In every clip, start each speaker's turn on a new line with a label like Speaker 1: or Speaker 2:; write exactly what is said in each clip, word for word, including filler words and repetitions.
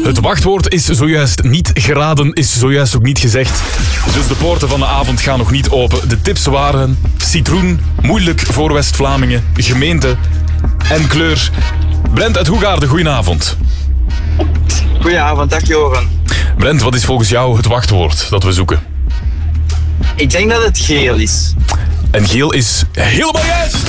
Speaker 1: Het wachtwoord is zojuist niet geraden, is zojuist ook niet gezegd. Dus de poorten van de avond gaan nog niet open. De tips waren citroen, moeilijk voor West-Vlamingen, gemeente en kleur. Brent uit Hoegaarden, goedenavond.
Speaker 2: Goedenavond, dag Joren.
Speaker 1: Brent, wat is volgens jou het wachtwoord dat we zoeken?
Speaker 2: Ik denk dat het geel is.
Speaker 1: En geel is helemaal juist!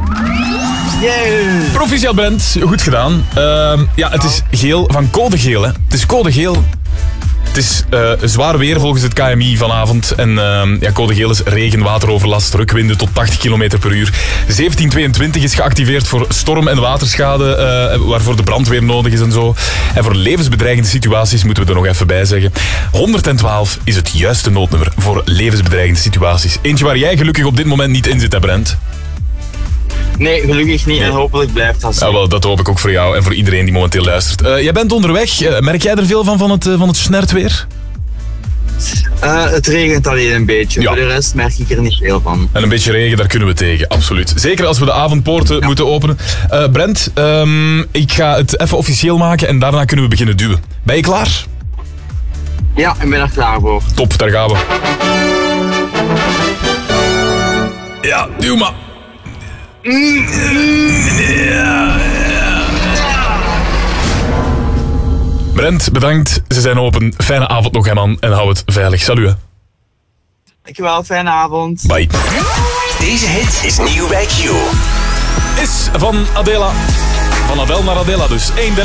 Speaker 2: Yeah.
Speaker 1: Proficiat Brent, goed gedaan. Uh, ja, het is geel van code geel, hè. Het is code geel. Het is uh, zwaar weer volgens het K M I vanavond. En uh, ja, code geel is regen, wateroverlast, rukwinden tot tachtig kilometer per uur. zeventien tweeëntwintig is geactiveerd voor storm- en waterschade, uh, waarvoor de brandweer nodig is en zo. En voor levensbedreigende situaties moeten we er nog even bij zeggen. honderdtwaalf is het juiste noodnummer voor levensbedreigende situaties. Eentje waar jij gelukkig op dit moment niet in zit, hè Brent?
Speaker 2: Nee, gelukkig niet en hopelijk blijft dat zo.
Speaker 1: Ja, wel, dat hoop ik ook voor jou en voor iedereen die momenteel luistert. Uh, jij bent onderweg. Uh, merk jij er veel van, van het, uh, van het snertweer?
Speaker 2: Uh, het regent alleen een beetje. Ja. Voor de rest merk ik er niet veel van.
Speaker 1: En een beetje regen, daar kunnen we tegen, absoluut. Zeker als we de avondpoorten ja. moeten openen. Uh, Brent, um, ik ga het even officieel maken en daarna kunnen we beginnen duwen. Ben je klaar?
Speaker 2: Ja, ik ben er klaar voor.
Speaker 1: Top, daar gaan we. Ja, duw maar. Ja, ja. Brent, bedankt. Ze zijn open. Fijne avond nog, hè, man. En hou het veilig. Salut. Hè.
Speaker 2: Dankjewel, fijne avond.
Speaker 1: Bye.
Speaker 3: Deze hit is nieuw bij Q.
Speaker 1: Is van Adela. Van Adele naar Adela dus. Eén